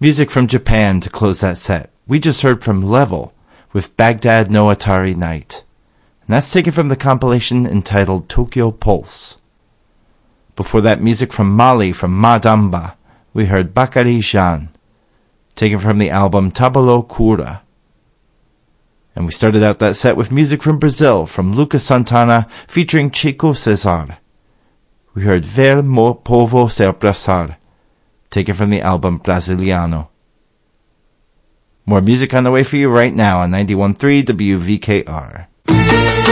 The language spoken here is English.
Music from Japan to close that set. We just heard from Level with Baghdad no Atari Night. And that's taken from the compilation entitled Tokyo Pulse. Before that, music from Mali from Madamba. We heard Bakari Jean, taken from the album Tabalo Cura. And we started out that set with music from Brazil from Lucas Santana featuring Chico Cesar. We heard Ver Mo Povo Se Abraçar, taken from the album Brasiliano. More music on the way for you right now on 91.3 WVKR.